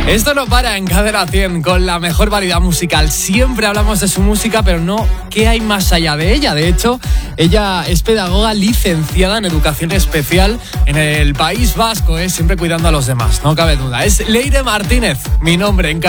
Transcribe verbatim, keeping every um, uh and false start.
Esto no para en Cadena cien con la mejor variedad musical. Siempre hablamos de su música, pero no qué hay más allá de ella. De hecho, ella es pedagoga licenciada en educación especial en el País Vasco, ¿eh? Siempre cuidando a los demás, no cabe duda. Es Leire Martínez, mi nombre en Cadena.